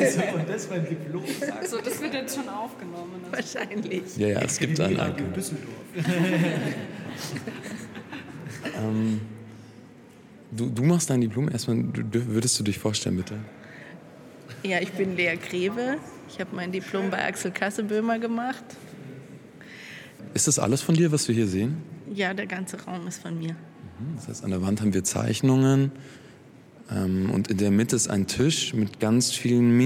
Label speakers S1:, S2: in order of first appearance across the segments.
S1: Und das beim Diplom.
S2: Also das wird jetzt schon aufgenommen.
S3: Wahrscheinlich.
S4: Ja, es gibt einen Anke.
S1: Düsseldorf.
S4: Du machst dein Diplom erstmal. Würdest du dich vorstellen, bitte?
S3: Ja, ich bin Lea Greve. Ich habe mein Diplom bei Axel Kasseböhmer gemacht.
S4: Ist das alles von dir, was wir hier sehen?
S3: Ja, der ganze Raum ist von mir.
S4: Das heißt, an der Wand haben wir Zeichnungen und in der Mitte ist ein Tisch mit ganz vielen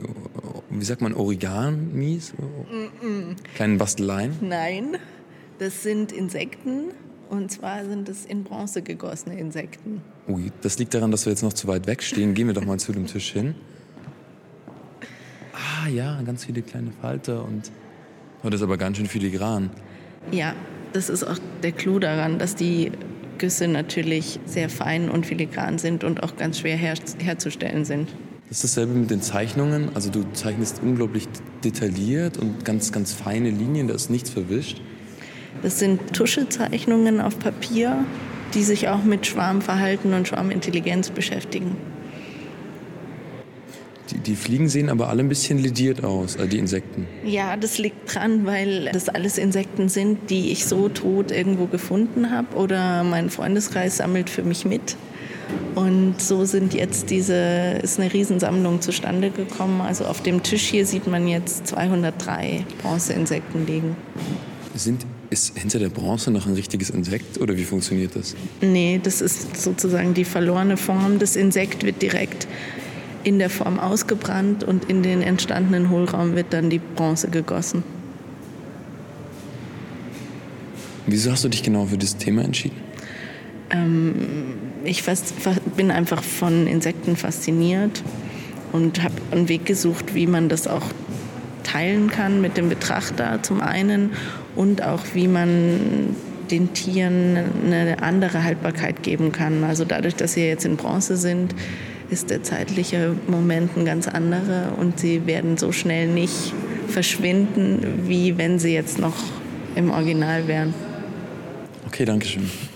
S4: Origamis? Kleinen Basteleien?
S3: Nein, das sind Insekten und zwar sind es in Bronze gegossene Insekten.
S4: Ui, das liegt daran, dass wir jetzt noch zu weit weg stehen. Gehen wir doch mal zu dem Tisch hin. Ah ja, ganz viele kleine Falter und das ist aber ganz schön filigran.
S3: Ja, das ist auch der Clou daran, dass die Güsse natürlich sehr fein und filigran sind und auch ganz schwer herzustellen sind.
S4: Das ist dasselbe mit den Zeichnungen. Also du zeichnest unglaublich detailliert und ganz, ganz feine Linien, da ist nichts verwischt.
S3: Das sind Tuschezeichnungen auf Papier, die sich auch mit Schwarmverhalten und Schwarmintelligenz beschäftigen.
S4: Die Fliegen sehen aber alle ein bisschen lediert aus, die Insekten.
S3: Ja, das liegt dran, weil das alles Insekten sind, die ich so tot irgendwo gefunden habe oder mein Freundeskreis sammelt für mich mit. Und so ist eine Riesensammlung zustande gekommen. Also auf dem Tisch hier sieht man jetzt 203 Bronzeinsekten liegen.
S4: Ist hinter der Bronze noch ein richtiges Insekt oder wie funktioniert das?
S3: Nee, das ist sozusagen die verlorene Form. Das Insekt wird direkt in der Form ausgebrannt und in den entstandenen Hohlraum wird dann die Bronze gegossen.
S4: Wieso hast du dich genau für dieses Thema entschieden?
S3: Ich bin einfach von Insekten fasziniert und habe einen Weg gesucht, wie man das auch teilen kann mit dem Betrachter zum einen und auch wie man den Tieren eine andere Haltbarkeit geben kann. Also dadurch, dass sie jetzt in Bronze sind, ist der zeitliche Moment ein ganz anderer und sie werden so schnell nicht verschwinden, wie wenn sie jetzt noch im Original wären.
S4: Okay, danke schön.